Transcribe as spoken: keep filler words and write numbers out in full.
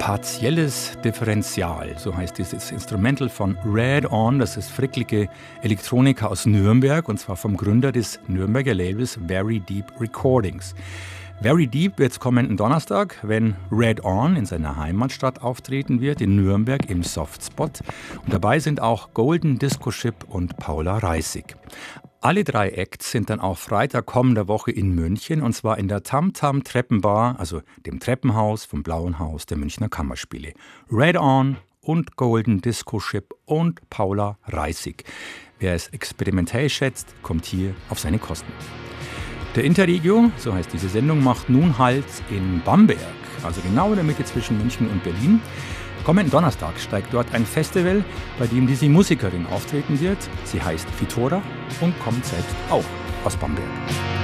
Partielles Differential, so heißt dieses Instrumental von Red On. Das ist fricklige Elektronika aus Nürnberg, und zwar vom Gründer des Nürnberger Labels Very Deep Recordings. Very Deep wird kommenden Donnerstag, wenn Red On in seiner Heimatstadt auftreten wird, in Nürnberg im Softspot. Und dabei sind auch Golden Disco Ship und Paula Reissig. Alle drei Acts sind dann auch Freitag kommender Woche in München, und zwar in der Tam Tam Treppenbar, also dem Treppenhaus vom Blauen Haus der Münchner Kammerspiele. Red On und Golden Disco Ship und Paula Reissig. Wer es experimentell schätzt, kommt hier auf seine Kosten. Der Interregio, so heißt diese Sendung, macht nun Halt in Bamberg, also genau in der Mitte zwischen München und Berlin. Kommenden Donnerstag steigt dort ein Festival, bei dem diese Musikerin auftreten wird. Sie heißt Fitora und kommt selbst auch aus Bamberg.